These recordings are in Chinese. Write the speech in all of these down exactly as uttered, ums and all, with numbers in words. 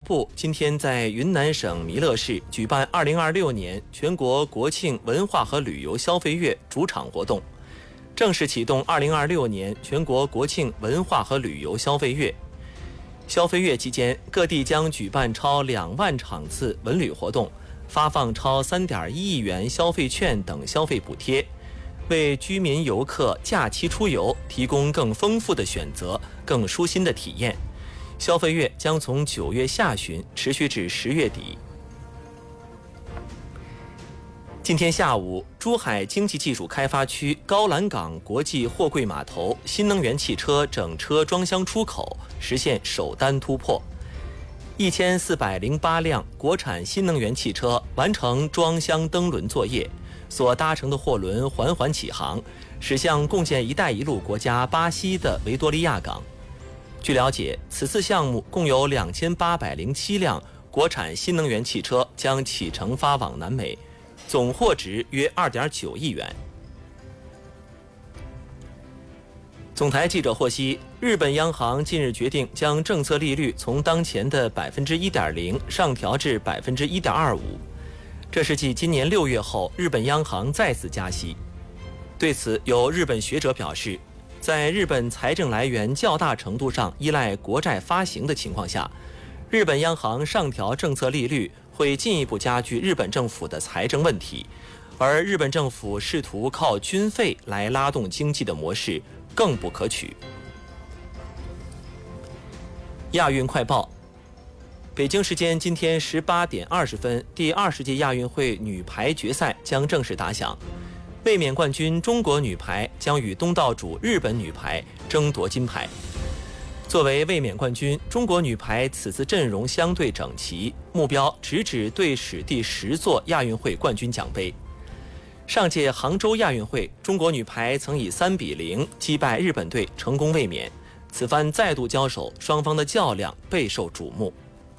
部今天在云南省弥勒市举办二零二六年全国国庆文化和旅游消费月主场活动，正式启动二零二六年全国国庆文化和旅游消费月。消费月期间，各地将举办超两万场次文旅活动，发放超三点一亿元消费券等消费补贴，为居民游客假期出游提供更丰富的选择、更舒心的体验。消费月将从九月下旬持续至十月底。今天下午，珠海经济技术开发区高栏港国际货柜码头新能源汽车整车装箱出口实现首单突破，一千四百零八辆国产新能源汽车完成装箱登轮作业，所搭乘的货轮缓缓起航，驶向共建“一带一路”国家巴西的维多利亚港。据了解，此次项目共有两千八百零七辆国产新能源汽车将启程发往南美，总货值约二点九亿元。总台记者获悉，日本央行近日决定将政策利率从当前的百分之一点零上调至百分之一点二五，这是继今年六月后，日本央行再次加息。对此，有日本学者表示，在日本财政来源较大程度上依赖国债发行的情况下，日本央行上调政策利率会进一步加剧日本政府的财政问题，而日本政府试图靠军费来拉动经济的模式更不可取。亚运快报，北京时间今天十八点二十分，第二十届亚运会女排决赛将正式打响。卫冕冠军中国女排将与东道主日本女排争夺金牌。作为卫冕冠军，中国女排此次阵容相对整齐，目标直指队史第十座亚运会冠军奖杯。上届杭州亚运会，中国女排曾以三比零击败日本队，成功卫冕。此番再度交手，双方的较量备受瞩目。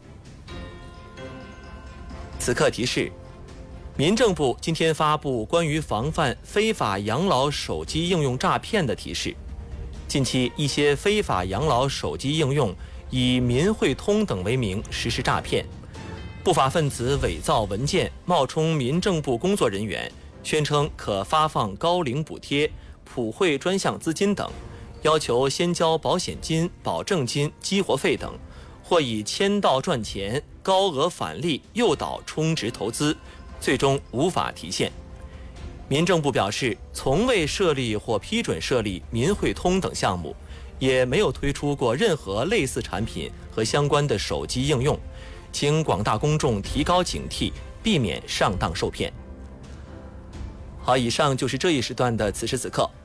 此刻提示：民政部今天发布关于防范非法养老手机应用诈骗的提示。近期，一些非法养老手机应用以民汇通等为名实施诈骗，不法分子伪造文件，冒充民政部工作人员，宣称可发放高龄补贴、普惠专项资金等，要求先交保险金、保证金、激活费等，或以签到赚钱、高额返利诱导充值投资，最终无法提现。民政部表示，从未设立或批准设立民汇通等项目，也没有推出过任何类似产品和相关的手机应用，请广大公众提高警惕，避免上当受骗。好，以上就是这一时段的此时此刻。